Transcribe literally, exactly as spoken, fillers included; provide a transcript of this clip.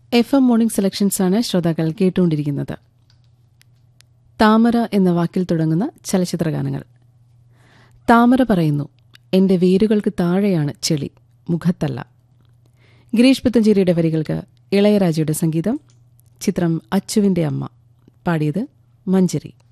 F M morning സെലക്ഷൻസാണ് ശ്രോതാക്കൾ കേട്ടുകൊണ്ടിരിക്കുന്നത്. താമര എന്ന വാക്കിൽ തുടങ്ങുന്ന ചലച്ചിത്രഗാനങ്ങൾ. താമര പറയുന്നു, എന്റെ വേരുകൾക്ക് താഴെയാണ് ചെളി, മുഖത്തല്ല. ഗിരീഷ് പുത്തഞ്ചേരിയുടെ വരികൾക്ക് ഇളയരാജയുടെ സംഗീതം. ചിത്രം അച്ചുവിന്റെ അമ്മ. പാടിയത് മഞ്ജരി.